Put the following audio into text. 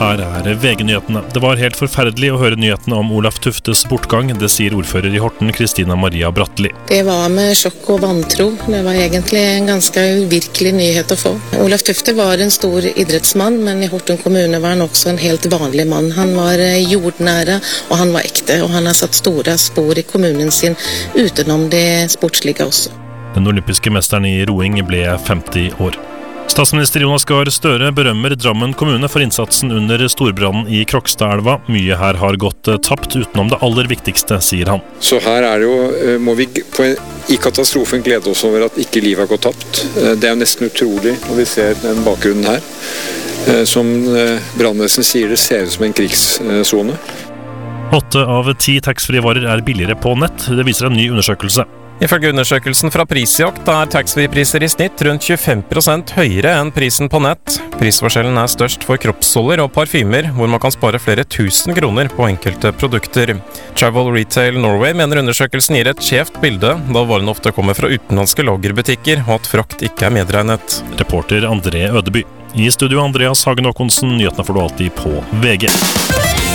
Her VG-nyhetene. Det var helt forferdelig å høre nyhetene om Olaf Tuftes bortgang, det sier ordfører i Horten, Kristina Maria Bratteli. Det var med sjokk og vantro. Det var egentlig en ganske uvirkelig nyhet å få. Olaf Tufte var en stor idrettsmann, men i Horten kommune var han også en helt vanlig mann. Han var jordnære, og han var ekte, og han har satt store spor i kommunen sin utenom det sportslige også. Den olympiske mesteren i roing ble 50 år. Statsminister Jonas Gahr Støre berømmer Drammen kommune for innsatsen under storbrannen i Krokstadelva. Mye her har gått tapt utenom det aller viktigste, sier han. Så her det jo, må vi i katastrofen glede oss over at ikke livet har gått tapt. Det jo nesten utrolig når vi ser den bakgrunnen her. Som brannvesenet sier, det ser ut som en krigszone. 8 av 10 taxfree-varer billigere på nett. Det viser en ny undersøkelse. Ifølge undersøkelsen fra Prisjakt taxfree-priser i snitt rundt 25% høyere enn prisen på nett. Prisforskjellen størst for kroppsholder og parfymer, hvor man kan spare flere tusen kroner på enkelte produkter. Travel Retail Norway mener undersøkelsen gir et skjevt bilde, da varene ofte kommer fra utenlandske lagerbutikker, og at frakt ikke medregnet. Reporter André Ødeby. I studio Andreas Hagen Håkonsen, nyhetene får du alltid på VG.